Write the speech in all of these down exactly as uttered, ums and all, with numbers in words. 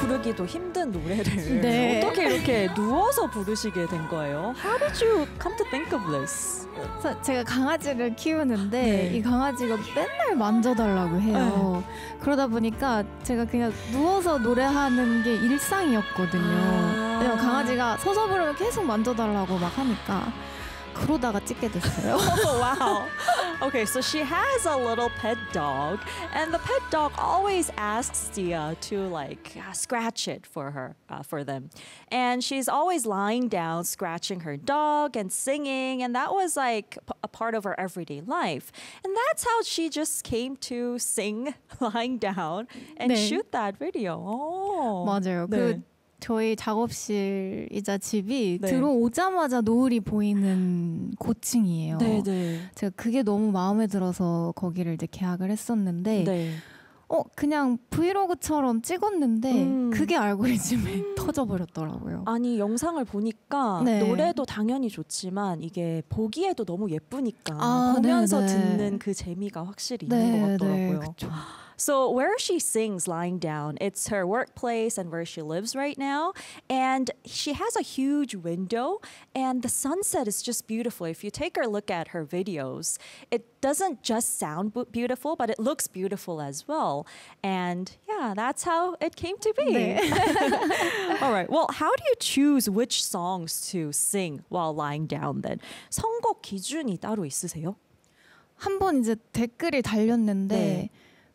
부르기도 힘든 노래를 네. 어떻게 이렇게 누워서 부르시게 된 거예요? How did you come to think of this? 제가 강아지를 키우는데 네. 이 강아지가 맨날 만져달라고 해요. 네. 그러다 보니까 제가 그냥 누워서 노래하는 게 일상이었거든요. 아. 왜냐면 강아지가 서서 부르면 계속 만져달라고 막 하니까 그러다가 찍게 됐어요. Oh, wow. Okay, so she has a little pet dog, and the pet dog always asks Dia to like uh, scratch it for her, uh, for them. And she's always lying down, scratching her dog and singing, and that was like p- a part of her everyday life. And that's how she just came to sing lying down and 네. shoot that video. Oh. 맞아요. 네. 그 저희 작업실이자 집이 네. 들어오자마자 노을이 보이는 고층이에요. 네, 네. 제가 그게 너무 마음에 들어서 거기를 이제 계약을 했었는데 네. 어 그냥 브이로그처럼 찍었는데 음. 그게 알고리즘에 음. 터져버렸더라고요. 아니 영상을 보니까 네. 노래도 당연히 좋지만 이게 보기에도 너무 예쁘니까 아, 보면서 네네. 듣는 그 재미가 확실히 네, 있는 것 네, 같더라고요. 그쵸. So where she sings lying down, it's her workplace and where she lives right now. And she has a huge window and the sunset is just beautiful. If you take a look at her videos, it doesn't just sound bu- beautiful, but it looks beautiful as well. And yeah, that's how it came to be. 네. All right. Well, how do you choose which songs to sing while lying down then? 선곡 기준이 따로 있으세요? 한 번 이제 댓글이 달렸는데 네.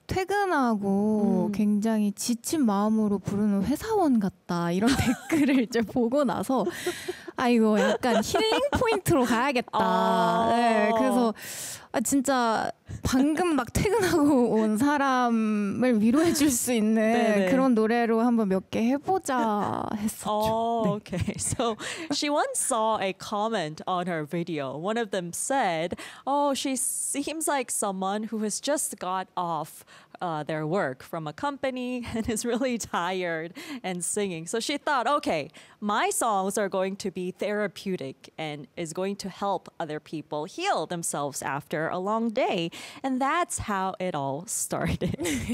퇴근하고 음. 굉장히 지친 마음으로 부르는 회사원 같다 이런 댓글을 이제 보고 나서 아 이거 약간 힐링 포인트로 가야겠다. 아. 네, 그래서 아 진짜 방금 막 퇴근하고 온 사람을 위로해 줄 수 있는 네네. 그런 노래로 한번 몇 개 해보자 했었죠. Oh, 네. okay. So she once saw a comment on her video. One of them said, "Oh, she seems like someone who has just got off uh, their work from a company and is really tired and singing." So she thought, okay, my songs are going to be therapeutic and is going to help other people heal themselves after a long day. And that's how it all started.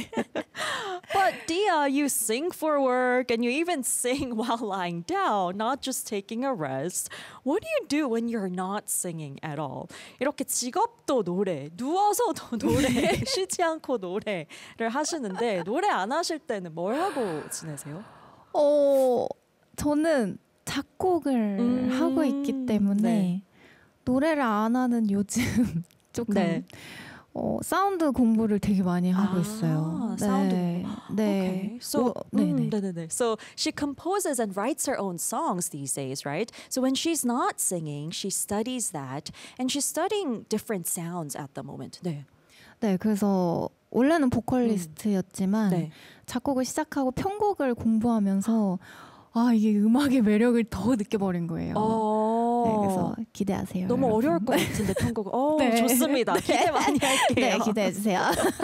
But Dia, you sing for work and you even sing while lying down, not just taking a rest. What do you do when you're not singing at all? 이렇게 직업도 노래, 누워서도 노래, 쉬지 않고 노래를 하시는데 노래 안 하실 때는 뭘 하고 지내세요? 어 저는 작곡을 음, 하고 있기 때문에 네. 노래를 안 하는 요즘 조금 네. 어, 사운드 공부를 되게 많이 하고 아, 있어요. 사운드 네. 공부. 네. Okay. So, 어, 네네. mm, 네네네. So she composes and writes her own songs these days, right? So when she's not singing, she studies that, and she's studying different sounds at the moment. 네. 네, 그래서 원래는 보컬리스트였지만 네. 작곡을 시작하고 편곡을 공부하면서 아 이게 음악의 매력을 더 느껴버린 거예요. 어. 네, 그래서 기대하세요. 너무 여러분. 어려울 것 같은데 편곡. 어, 네. 좋습니다. 기대 많이 할게요. 네, 기대해 주세요.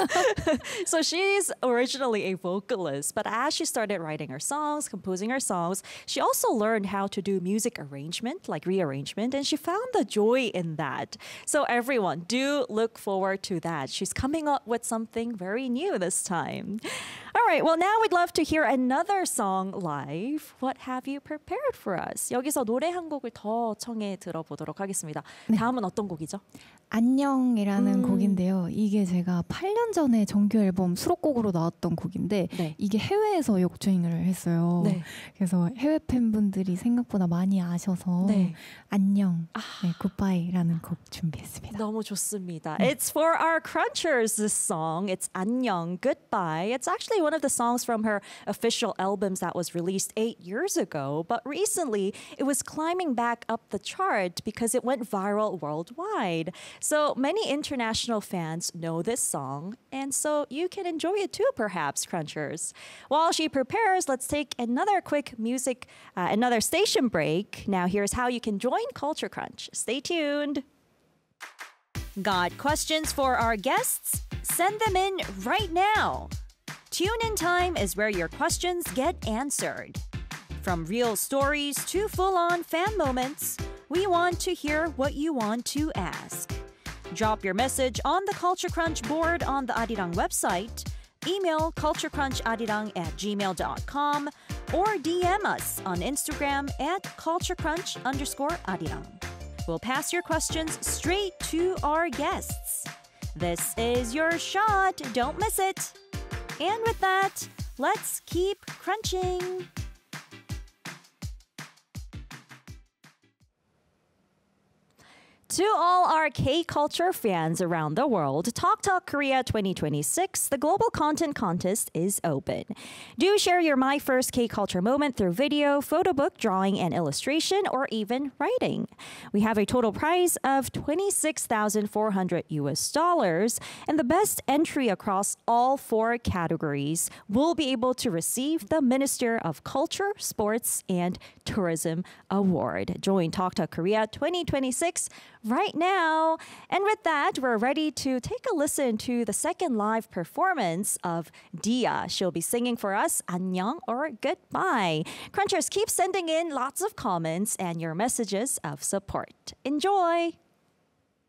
So she's originally a vocalist, but as she started writing her songs, composing her songs, she also learned how to do music arrangement, like rearrangement, and she found the joy in that. So everyone, do look forward to that. She's coming up with something very new this time. All right, well now we'd love to hear another song live. What have you prepared for us? 여기서 노래 한 곡을 더 청해 들어보도록 하겠습니다. 네. 다음은 어떤 곡이죠? 안녕이라는 음. 곡인데요. 이게 제가 팔 년 전에 정규 앨범 수록곡으로 나왔던 곡인데 네. 이게 해외에서 역주행을 했어요. 네. 그래서 해외 팬분들이 생각보다 많이 아셔서 네. 안녕, 네, 굿바이라는 곡 준비했습니다. 너무 좋습니다. It's for our crunchers, this song. It's 안녕, goodbye. It's actually one of the songs from her official albums that was released eight years ago. But recently, it was climbing back up the chart because it went viral worldwide. So many international fans know this song, and so you can enjoy it too, perhaps, crunchers. While she prepares, let's take another quick music, uh, another station break. Now, here's how you can join Culture Crunch. Stay tuned. Got questions for our guests? Send them in right now. Tune in time is where your questions get answered. From real stories to full-on fan moments, we want to hear what you want to ask. Drop your message on the Culture Crunch board on the Arirang website. email culturecruncharirang at gmail dot com or D M us on Instagram at culturecrunch underscore arirang. We'll pass your questions straight to our guests. This is your shot. Don't miss it. And with that, let's keep crunching. To all our K-culture fans around the world, Talk Talk Korea twenty twenty-six, the Global Content Contest, is open. Do share your My First K-culture moment through video, photo book, drawing, and illustration, or even writing. We have a total prize of twenty-six thousand four hundred U S dollars, and the best entry across all four categories will be able to receive the Minister of Culture, Sports, and Tourism Award. Join Talk Talk Korea twenty twenty-six right now. And with that, we're ready to take a listen to the second live performance of Dia. She'll be singing for us 안녕 or goodbye. Crunchers, keep sending in lots of comments and your messages of support. Enjoy!